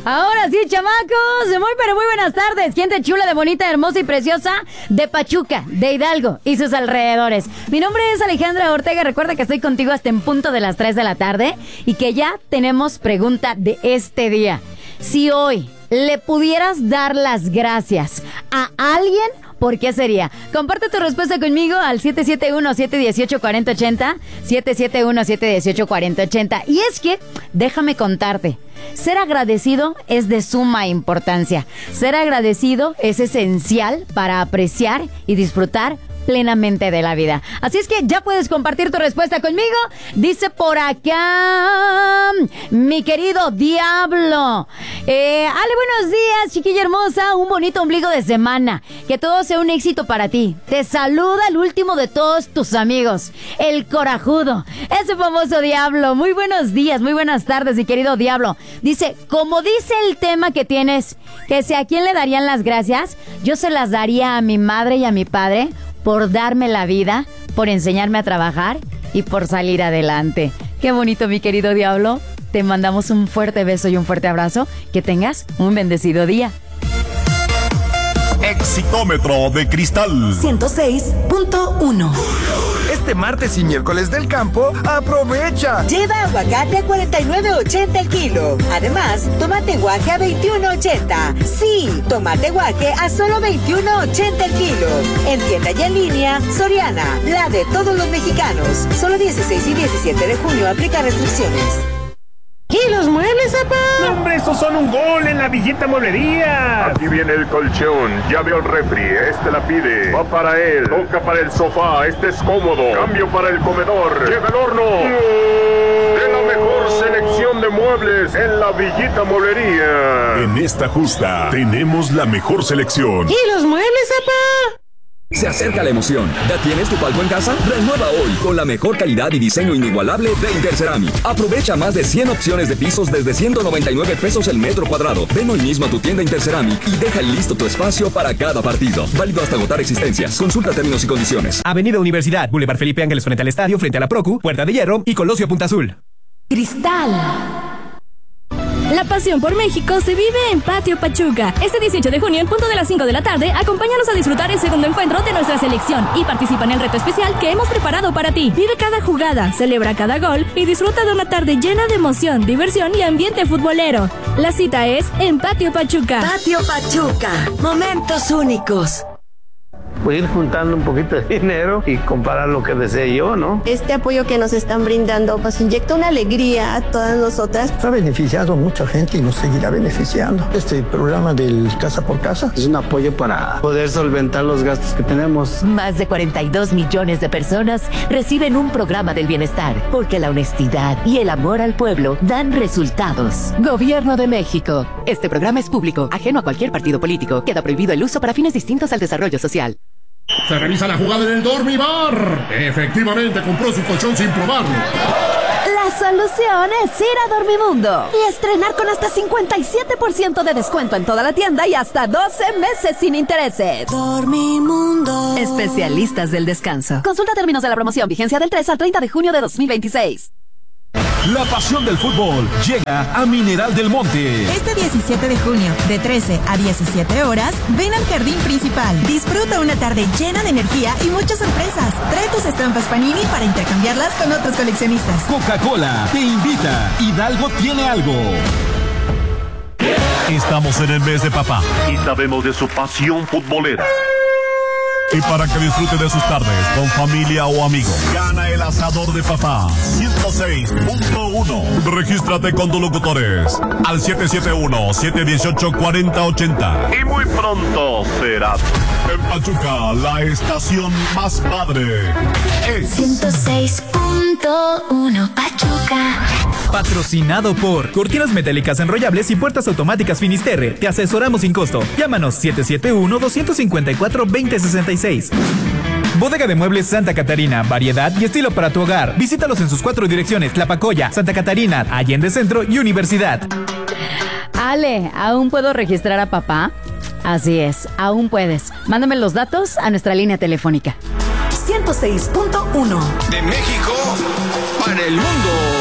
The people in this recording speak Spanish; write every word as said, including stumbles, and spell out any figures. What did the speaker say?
Ahora sí, chamacos, muy pero muy buenas tardes. Gente chula, de bonita, hermosa y preciosa de Pachuca, de Hidalgo y sus alrededores. Mi nombre es Alejandra Ortega. Recuerda que estoy contigo hasta en punto de las tres de la tarde y que ya tenemos pregunta de este día. Si hoy le pudieras dar las gracias a alguien, ¿por qué sería? Comparte tu respuesta conmigo al siete siete uno, siete uno ocho, cuatro cero ocho cero, siete siete uno, siete uno ocho, cuatro cero ocho cero. Y es que, déjame contarte, ser agradecido es de suma importancia. Ser agradecido es esencial para apreciar y disfrutar plenamente de la vida. Así es que ya puedes compartir tu respuesta conmigo. Dice por acá mi querido Diablo, eh, Ale, buenos días, chiquilla hermosa. Un bonito ombligo de semana. Que todo sea un éxito para ti. Te saluda el último de todos tus amigos, el corajudo, ese famoso Diablo. Muy buenos días, muy buenas tardes, mi querido Diablo. Dice, como dice el tema que tienes, que si a quién le darían las gracias, yo se las daría a mi madre y a mi padre por darme la vida, por enseñarme a trabajar y por salir adelante. Qué bonito, mi querido Diablo. Te mandamos un fuerte beso y un fuerte abrazo. Que tengas un bendecido día. Exitómetro de Cristal ciento seis punto uno. Este martes y miércoles del campo, aprovecha. Lleva aguacate a cuarenta y nueve ochenta el kilo. Además, tomate guaje a veintiuno ochenta. Sí, tomate guaje a solo veintiuno ochenta el kilo. En tienda y en línea, Soriana, la de todos los mexicanos. Solo dieciséis y diecisiete de junio aplica restricciones. ¿Y los muebles, papá? No, hombre, estos son un gol en la Villita Mueblería. Aquí viene el colchón, ya veo el refri, este la pide. Va para él, toca para el sofá, este es cómodo. Cambio para el comedor, llega el horno. De la mejor selección de muebles en la Villita Mueblería. En esta justa tenemos la mejor selección. ¿Y los muebles, papá? Se acerca la emoción. ¿Ya tienes tu palco en casa? Renueva hoy con la mejor calidad y diseño inigualable de Interceramic. Aprovecha más de cien opciones de pisos desde ciento noventa y nueve pesos el metro cuadrado. Ven hoy mismo a tu tienda Interceramic y deja listo tu espacio para cada partido. Válido hasta agotar existencias. Consulta términos y condiciones. Avenida Universidad, Boulevard Felipe Ángeles frente al estadio, frente a la Procu, Puerta de Hierro y Colosio Punta Azul. Cristal. La pasión por México se vive en Patio Pachuca. Este dieciocho de junio, en punto de las cinco de la tarde, acompáñanos a disfrutar el segundo encuentro de nuestra selección y participa en el reto especial que hemos preparado para ti. Vive cada jugada, celebra cada gol y disfruta de una tarde llena de emoción, diversión y ambiente futbolero. La cita es en Patio Pachuca. Patio Pachuca. Momentos únicos. Voy a ir juntando un poquito de dinero y comprar lo que desee yo, ¿no? Este apoyo que nos están brindando nos inyecta una alegría a todas nosotras. Ha beneficiado a mucha gente y nos seguirá beneficiando. Este programa del Casa por Casa es un apoyo para poder solventar los gastos que tenemos. Más de cuarenta y dos millones de personas reciben un programa del bienestar, porque la honestidad y el amor al pueblo dan resultados. Gobierno de México. Este programa es público, ajeno a cualquier partido político. Queda prohibido el uso para fines distintos al desarrollo social. Se revisa la jugada en el Dormibar. Efectivamente compró su colchón sin probarlo. La solución es ir a Dormimundo y estrenar con hasta cincuenta y siete por ciento de descuento en toda la tienda y hasta doce meses sin intereses. Dormimundo. Especialistas del descanso. Consulta términos de la promoción. Vigencia del tres al treinta de junio de dos mil veintiséis. La pasión del fútbol llega a Mineral del Monte. Este diecisiete de junio, de trece a diecisiete horas, ven al Jardín Principal. Disfruta una tarde llena de energía y muchas sorpresas. Trae tus estampas Panini para intercambiarlas con otros coleccionistas. Coca-Cola te invita. Hidalgo tiene algo. Estamos en el mes de papá y sabemos de su pasión futbolera. Y para que disfrute de sus tardes con familia o amigos, gana el asador de papá ciento seis punto uno. Regístrate con tus locutores al siete siete uno, siete uno ocho, cuatro cero ocho cero. Y muy pronto será en Pachuca, la estación más padre es ciento seis punto uno Pachuca. Patrocinado por Cortinas Metálicas Enrollables y Puertas Automáticas Finisterre. Te asesoramos sin costo. Llámanos siete siete uno, dos cinco cuatro, dos cero seis seis. Bodega de Muebles Santa Catarina. Variedad y estilo para tu hogar. Visítalos en sus cuatro direcciones: Tlapacoya, Santa Catarina, Allende Centro y Universidad. Ale, ¿aún puedo registrar a papá? Así es, aún puedes. Mándame los datos a nuestra línea telefónica. ciento seis punto uno. De México para el mundo.